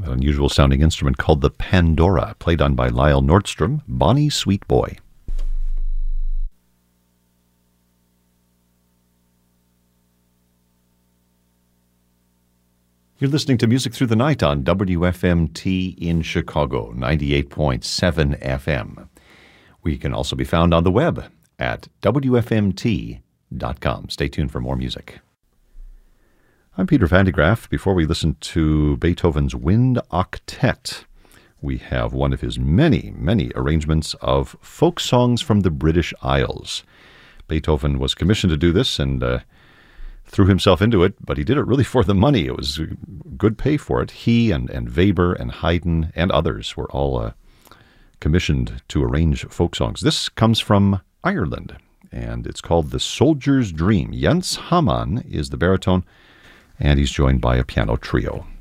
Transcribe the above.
An unusual sounding instrument called the Pandora, played on by Lyle Nordstrom, Bonnie Sweet Boy. You're listening to Music Through the Night on WFMT in Chicago, 98.7 FM. We can also be found on the web at WFMT.com. Stay tuned for more music. I'm Peter Van de Graaff. Before we listen to Beethoven's Wind Octet, we have one of his many, many arrangements of folk songs from the British Isles. Beethoven was commissioned to do this and threw himself into it, but he did it really for the money. It was good pay for it. He and Weber and Haydn and others were all commissioned to arrange folk songs. This comes from Ireland, and it's called The Soldier's Dream. Jens Hamann is the baritone, and he's joined by a piano trio.